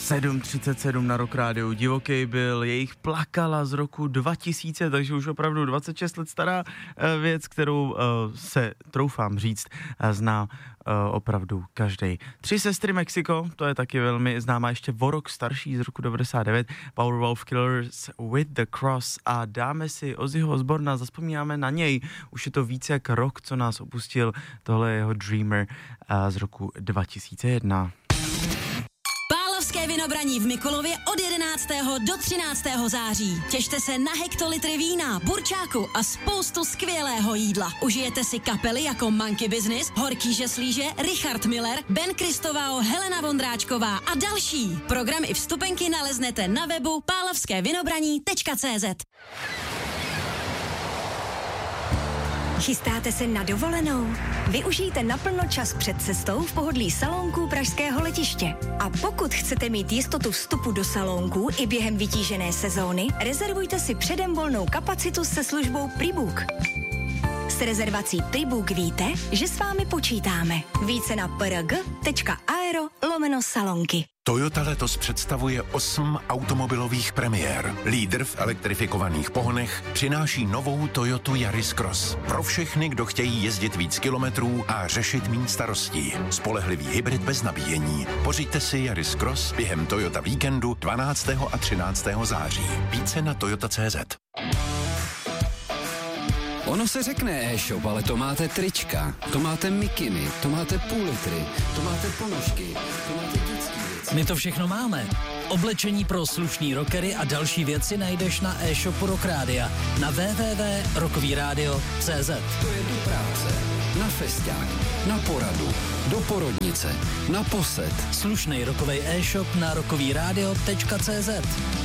7:37 na Rock Rádiu. Divoký byl, jejich Plakala z roku 2000, takže už opravdu 26 let stará věc, kterou se, troufám říct, zná opravdu každej. 3 sestry Mexiko, to je taky velmi známá, ještě o rok starší z roku 99, Powerwolf Killers with the Cross, a dáme si Ozzyho Osborna, zazpomínáme na něj, už je to více jak rok, co nás opustil, tohle je jeho Dreamer z roku 2001. Pálavské Vinobraní v Mikulově od 11. do 13. září. Těšte se na hektolitry vína, burčáku a spoustu skvělého jídla. Užijete si kapely jako Monkey Business, Horký žeslíže, Richard Miller, Ben Kristovao, Helena Vondráčková a další. Program i vstupenky naleznete na webu pálavskévinobraní.cz. Chystáte se na dovolenou? Využijte naplno čas před cestou v pohodlí salónků pražského letiště. A pokud chcete mít jistotu vstupu do salónků i během vytížené sezóny, rezervujte si předem volnou kapacitu se službou Prebook. S rezervací Prebook víte, že s vámi počítáme. Více na prg.aero/salonky. Toyota letos představuje 8 automobilových premiér. Lídr v elektrifikovaných pohonech přináší novou Toyotu Yaris Cross. Pro všechny, kdo chtějí jezdit víc kilometrů a řešit méně starostí. Spolehlivý hybrid bez nabíjení. Pořiďte si Yaris Cross během Toyota víkendu 12. a 13. září. Více na toyota.cz. Ono se řekne e-shop, ale to máte trička, to máte mikiny, to máte půl litry, to máte ponožky, to máte dětský věci. My to všechno máme. Oblečení pro slušný rockery a další věci najdeš na e-shopu Rock Rádia na www.rockyradio.cz. To je do práce, na festiák, na poradu, do porodnice, na posed. Slušnej rockovej e-shop na rockovyradio.cz.